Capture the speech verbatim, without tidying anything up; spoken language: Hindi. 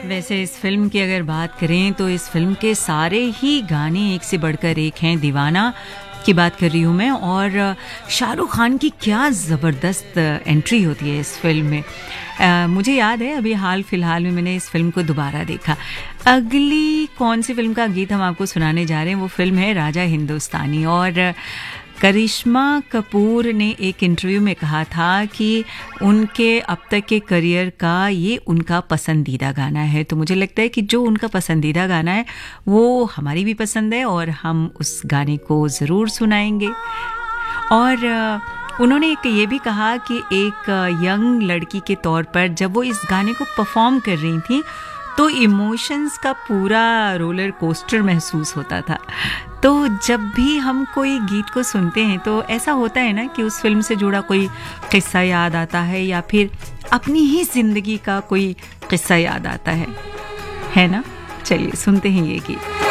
वैसे इस फिल्म की अगर बात करें तो इस फिल्म के सारे ही गाने एक से बढ़कर एक हैं। दीवाना की बात कर रही हूँ मैं, और शाहरुख खान की क्या ज़बरदस्त एंट्री होती है इस फिल्म में। आ, मुझे याद है अभी हाल फिलहाल में मैंने इस फिल्म को दोबारा देखा। अगली कौन सी फिल्म का गीत हम आपको सुनाने जा रहे हैं, वो फिल्म है राजा हिंदुस्तानी। और करिश्मा कपूर ने एक इंटरव्यू में कहा था कि उनके अब तक के करियर का ये उनका पसंदीदा गाना है। तो मुझे लगता है कि जो उनका पसंदीदा गाना है वो हमारी भी पसंद है और हम उस गाने को ज़रूर सुनाएंगे। और उन्होंने एक ये भी कहा कि एक यंग लड़की के तौर पर जब वो इस गाने को परफॉर्म कर रही थी तो इमोशंस का पूरा रोलर कोस्टर महसूस होता था। तो जब भी हम कोई गीत को सुनते हैं तो ऐसा होता है ना कि उस फिल्म से जुड़ा कोई किस्सा याद आता है या फिर अपनी ही ज़िंदगी का कोई किस्सा याद आता है, है ना? चलिए सुनते हैं ये गीत।